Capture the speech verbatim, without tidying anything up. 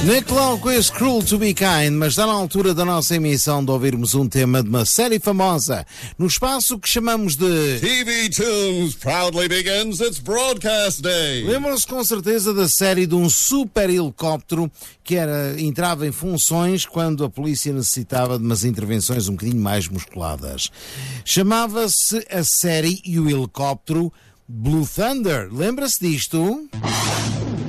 Nick Lowe com esse Cruel to be Kind, mas está na altura da nossa emissão de ouvirmos um tema de uma série famosa no espaço que chamamos de T V Tunes proudly begins its broadcast day. Lembram-se com certeza da série de um super helicóptero que era, entrava em funções quando a polícia necessitava de umas intervenções um bocadinho mais musculadas. Chamava-se a série e o helicóptero Blue Thunder. Lembra-se disto?